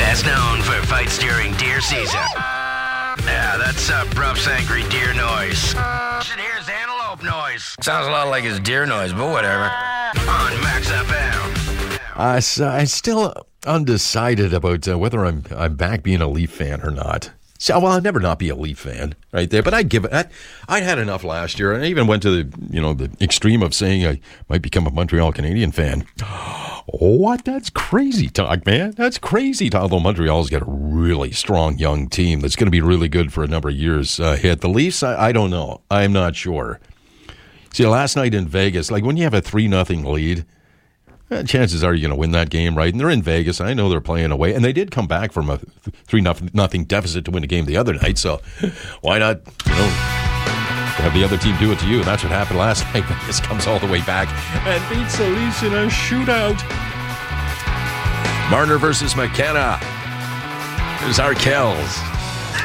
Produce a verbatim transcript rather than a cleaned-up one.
Best known for fights during deer season. Yeah, that's uh, Bruff's angry deer noise. Should hear his antelope noise. Sounds a lot like his deer noise, but whatever. On Max F M. Uh, so I'm still undecided about uh, whether I'm I'm back being a Leaf fan or not. So, well, I'll never not be a Leaf fan right there, but I'd give it. I, I had enough last year, and I even went to the you know the extreme of saying I might become a Montreal Canadian fan. What? That's crazy talk, man. That's crazy talk. Although Montreal's got a really strong young team that's going to be really good for a number of years ahead. The Leafs, I, I don't know. I'm not sure. See, last night in Vegas, like when you have a three nothing lead, eh, chances are you're going to win that game, right? And they're in Vegas. I know they're playing away. And they did come back from a three nothing deficit to win a game the other night. So why not, you know, have the other team do it to you? And that's what happened last night. Vegas comes all the way back and beats the Leafs in a shootout. Marner versus McKenna. There's Arkells.